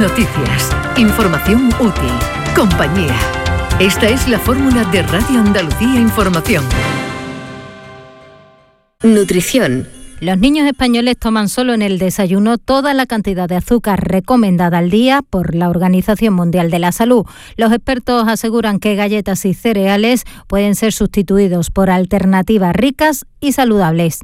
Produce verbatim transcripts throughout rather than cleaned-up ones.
noticias, información útil, compañía. Esta es la fórmula de Radio Andalucía Información. Nutrición. Los niños españoles toman solo en el desayuno toda la cantidad de azúcar recomendada al día por la Organización Mundial de la Salud. Los expertos aseguran que galletas y cereales pueden ser sustituidos por alternativas ricas y saludables.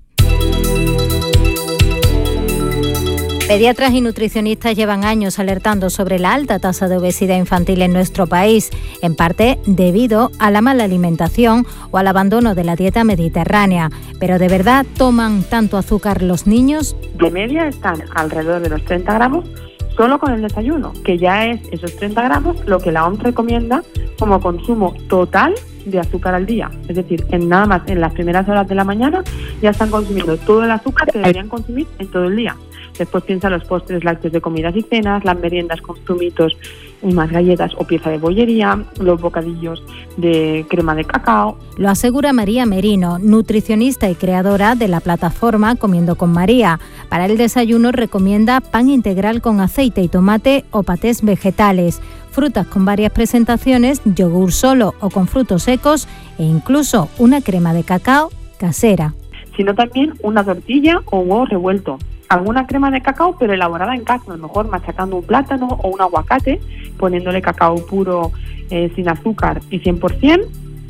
Pediatras y nutricionistas llevan años alertando sobre la alta tasa de obesidad infantil en nuestro país, en parte debido a la mala alimentación o al abandono de la dieta mediterránea. Pero ¿de verdad toman tanto azúcar los niños? De media están alrededor de los treinta gramos solo con el desayuno, que ya es esos treinta gramos lo que la O M S recomienda como consumo total de azúcar al día. Es decir, en nada más en las primeras horas de la mañana ya están consumiendo todo el azúcar que deberían consumir en todo el día. Después piensa los postres lácteos de comidas y cenas, las meriendas con zumitos y más galletas o pieza de bollería, los bocadillos de crema de cacao. Lo asegura María Merino, nutricionista y creadora de la plataforma Comiendo con María. Para el desayuno recomienda pan integral con aceite y tomate o patés vegetales, frutas con varias presentaciones, yogur solo o con frutos secos e incluso una crema de cacao casera. Sino también una tortilla o un huevo revuelto. Alguna crema de cacao, pero elaborada en casa, a lo mejor machacando un plátano o un aguacate, poniéndole cacao puro eh, sin azúcar y cien por ciento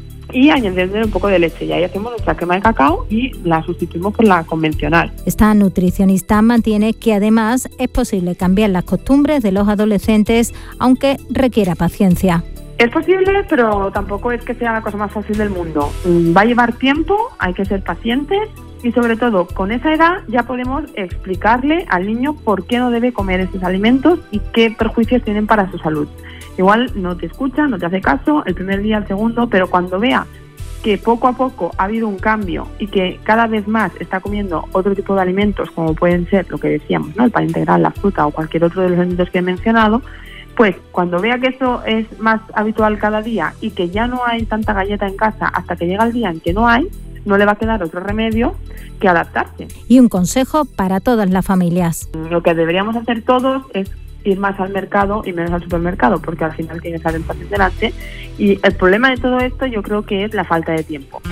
y añadiéndole un poco de leche. Y ahí hacemos nuestra crema de cacao y la sustituimos por la convencional. Esta nutricionista mantiene que además es posible cambiar las costumbres de los adolescentes, aunque requiera paciencia. Es posible, pero tampoco es que sea la cosa más fácil del mundo. Va a llevar tiempo, hay que ser pacientes. Y sobre todo, con esa edad ya podemos explicarle al niño por qué no debe comer esos alimentos y qué perjuicios tienen para su salud. Igual no te escucha, no te hace caso el primer día, el segundo, pero cuando vea que poco a poco ha habido un cambio y que cada vez más está comiendo otro tipo de alimentos, como pueden ser lo que decíamos, ¿no?, el pan integral, la fruta o cualquier otro de los alimentos que he mencionado, pues cuando vea que eso es más habitual cada día y que ya no hay tanta galleta en casa hasta que llega el día en que no hay, no le va a quedar otro remedio que adaptarse. Y un consejo para todas las familias. Lo que deberíamos hacer todos es ir más al mercado y menos al supermercado, porque al final tienes al empaque delante. Y el problema de todo esto yo creo que es la falta de tiempo.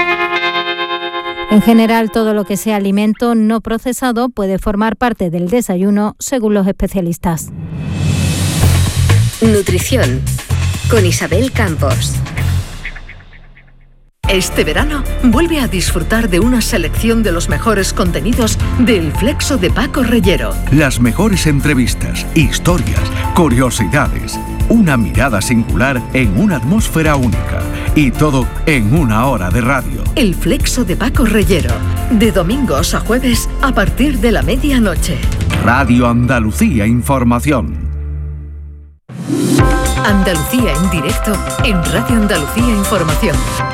En general, todo lo que sea alimento no procesado puede formar parte del desayuno, según los especialistas. Nutrición, con Isabel Campos. Este verano, vuelve a disfrutar de una selección de los mejores contenidos del Flexo de Paco Reyero. Las mejores entrevistas, historias, curiosidades, una mirada singular en una atmósfera única y todo en una hora de radio. El Flexo de Paco Reyero, de domingos a jueves a partir de la medianoche. Radio Andalucía Información. Andalucía en directo en Radio Andalucía Información.